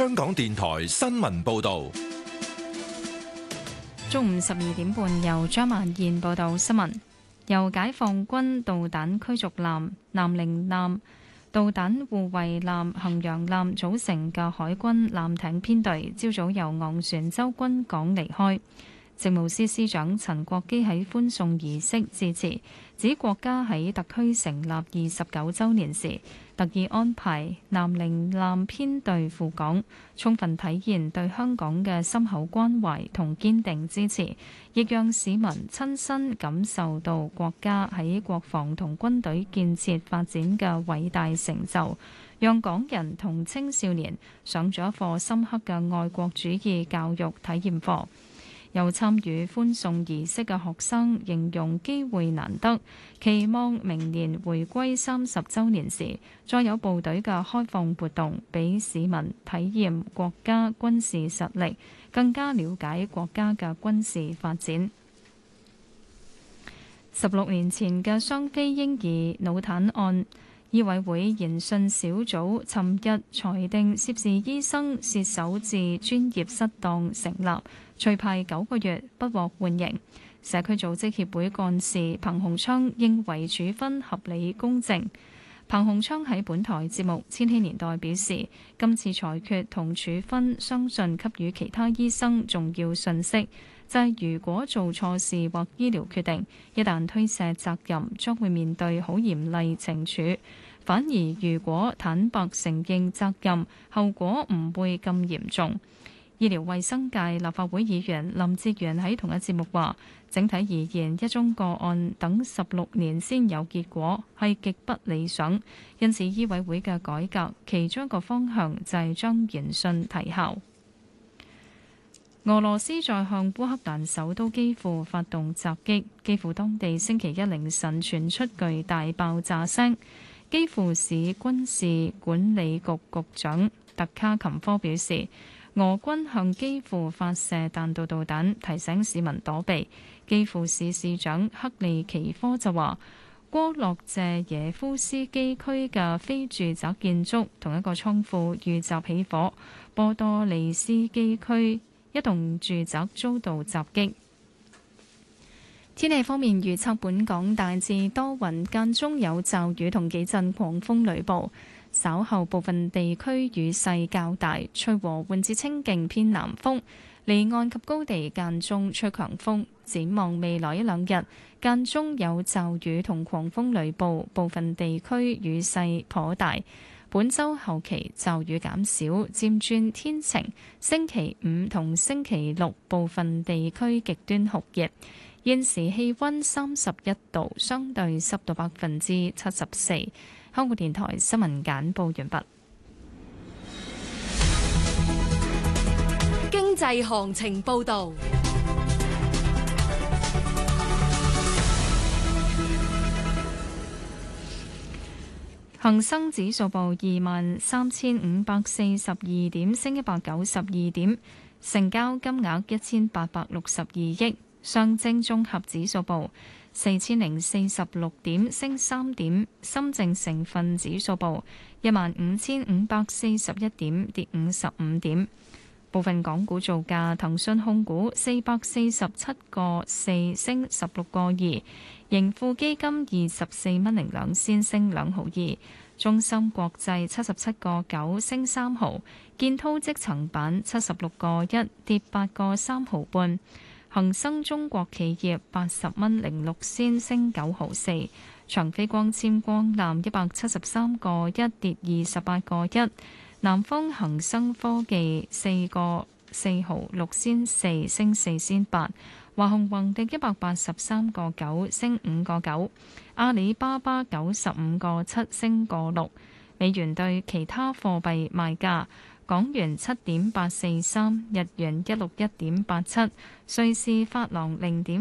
香港電台新聞報道。 中午12點半，由張萬燕報道新聞。由解放軍導彈驅逐艦、南寧艦、導彈護衛艦、衡陽艦組成嘅海軍艦艇編隊，朝早由昂船洲軍港離開。政務司司長陳國基喺歡送儀式致辭，指國家喺特區成立29週年時，特意安排南寧艦編隊赴港，充分體現對香港嘅深厚關懷同堅定支持，亦讓市民親身感受到國家喺國防同軍隊建設發展嘅偉大成就，讓港人同青少年上咗一課深刻嘅愛國主義教育體驗課。有參與歡送儀式嘅學生形容機會難得，期望明年回歸30週年時，再有部隊嘅開放活動，俾市民體驗國家軍事實力，更加了解國家嘅軍事發展。16年前嘅雙非嬰兒腦癱案，醫委會研訊小組尋日裁定涉事醫生恪守至專業失當成立，除牌9個月，不獲緩刑。社區組織協會幹事彭鴻昌認為處分合理公正。彭鴻昌喺本台節目《千禧年代》表示，今次裁決同處分相信給予其他醫生重要訊息，就係如果做錯事或醫療決定，一旦推卸責任，將會面對好嚴厲懲處。反而如果坦白承認責任，後果唔會咁嚴重。醫療衛生界立法會議員林哲玄喺同一節目話，整體而言，一宗個案等16年先有結果，係極不理想。因此，醫委會嘅改革其中一個方向就係將研訊提效。俄羅斯再向烏克蘭首都基輔發動襲擊，基輔當地星期一凌晨傳出巨大爆炸聲。基輔市軍事管理局局長特卡琴科表示，俄軍向基輔發射彈道導彈，提醒市民躲避。基輔市市長克利奇科就話，戈洛謝耶夫斯基區嘅非住宅建築同一個倉庫遇襲起火，波多利斯基區一棟住宅遭到襲擊。天氣方面預測，本港大致多雲，間中有驟雨同幾陣狂風雷暴，稍後部分地區雨勢較大，吹和緩至清勁偏南風，離岸及高地間中吹強風。展望未來一兩日，間中有驟雨同狂風雷暴，部分地區雨勢頗大。本週後期驟雨減少，漸轉天晴。星期5同星期6部分地區極端酷熱。現時氣溫31度，相對濕度74%。香港電台新聞簡報完畢。 經濟行情報導。 恒生指數報23,542點，升192點，成交金額1862億。上證綜合指數報4046點，升3點。深證成分指數報15541點，跌55點。部分港股造價：騰訊控股447個4升16個2，盈富基金24蚊零2仙升2毫2，中芯國際77個9升3毫，建滔積層板76個1跌8個3毫半。恒生中國企業80蚊06仙升9毫4，長飛光纖光纜173個1跌28個1，南方恒生科技4個4毫6仙4升4仙8，華虹宏迪183個9升5個9，阿里巴巴95個7升個6，美元對其他貨幣賣價。港元7.843，日元161.87，瑞士法郎0點